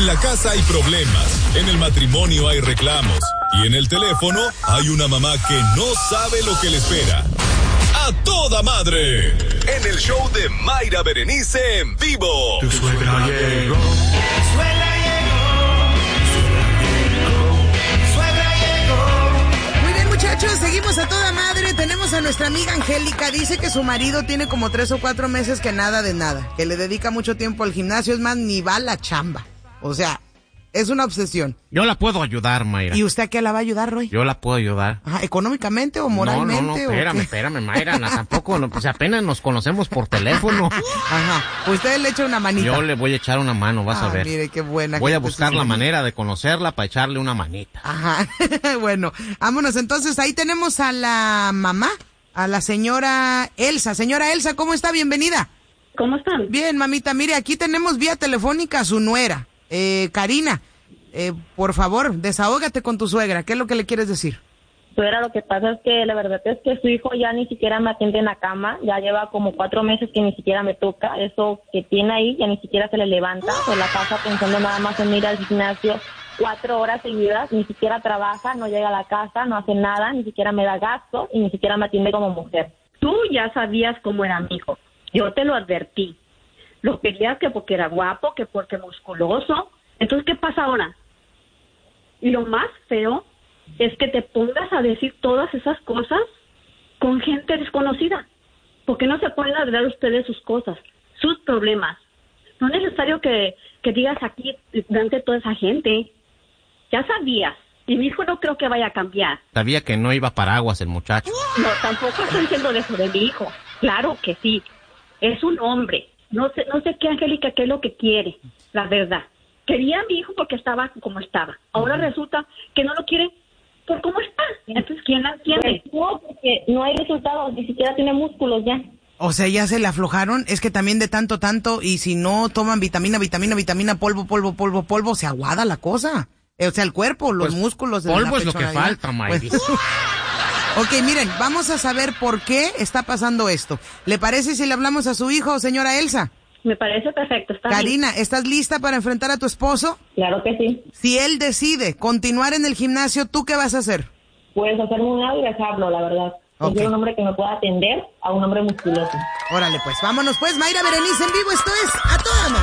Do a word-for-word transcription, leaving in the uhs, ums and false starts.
la casa hay problemas, en el matrimonio hay reclamos y en el teléfono hay una mamá que no sabe lo que le espera. ¡A toda madre! En el show de Mayra Berenice en vivo. Tu suegra llegó. Tu suegra Muchachos, seguimos a toda madre. Tenemos a nuestra amiga Angélica. Dice que su marido tiene como tres o cuatro meses que nada de nada, que le dedica mucho tiempo al gimnasio, es más, ni va a la chamba. O sea, es una obsesión. Yo la puedo ayudar, Mayra. ¿Y usted a qué la va a ayudar, Roy? Yo la puedo ayudar. Ajá, ¿económicamente o moralmente? No, no, no, espérame, espérame, Mayra, no, tampoco, no, pues apenas nos conocemos por teléfono. Ajá, usted le echa una manita. Yo le voy a echar una mano, vas ah, a ver. Mire, qué buena. Voy a buscar la manera de conocerla para echarle una manita. Ajá, bueno, vámonos entonces, ahí tenemos a la mamá, a la señora Elsa. Señora Elsa, ¿cómo está? Bienvenida. ¿Cómo están? Bien, mamita, mire, aquí tenemos vía telefónica a su nuera, eh, Karina. Eh, por favor, desahógate con tu suegra. ¿Qué es lo que le quieres decir? Suegra, lo que pasa es que la verdad es que su hijo ya ni siquiera me atiende en la cama. Ya lleva como cuatro meses que ni siquiera me toca. Eso que tiene ahí ya ni siquiera se le levanta. Se la pasa pensando nada más en ir al gimnasio cuatro horas seguidas. Ni siquiera trabaja, no llega a la casa, no hace nada, ni siquiera me da gasto y ni siquiera me atiende como mujer. Tú ya sabías cómo era mi hijo. Yo te lo advertí. Lo querías que porque era guapo, que porque musculoso. Entonces, ¿qué pasa ahora? Y lo más feo es que te pongas a decir todas esas cosas con gente desconocida. ¿Por qué no se pueden hablar ustedes sus cosas, sus problemas? No es necesario que, que digas aquí delante toda esa gente. Ya sabías. Y mi hijo no creo que vaya a cambiar. Sabía que no iba paraguas el muchacho. No, tampoco estoy diciendo de eso de mi hijo. Claro que sí. Es un hombre. No sé, no sé qué, Angélica, qué es lo que quiere, la verdad. Quería a mi hijo porque estaba como estaba. Ahora uh-huh. resulta que no lo quiere por cómo está. Entonces, ¿quién la entiende? Pues no, porque no hay resultados, ni siquiera tiene músculos ya. O sea, ya se le aflojaron. Es que también de tanto, tanto, y si no toman vitamina, vitamina, vitamina, polvo, polvo, polvo, polvo, se aguada la cosa. O sea, el cuerpo, los pues, músculos. De polvo la es lo que pechonadilla. falta, Mayri. Pues, ok, miren, vamos a saber por qué está pasando esto. ¿Le parece si le hablamos a su hijo, señora Elsa? Me parece perfecto, está Karina, bien. ¿estás lista para enfrentar a tu esposo? Claro que sí. Si él decide continuar en el gimnasio, ¿tú qué vas a hacer? Puedes hacerme un lado y dejarlo, la verdad. Okay. Yo quiero un hombre que me pueda atender a un hombre musculoso. Órale, pues, vámonos pues, Mayra Berenice en vivo, esto es A Toda Madre.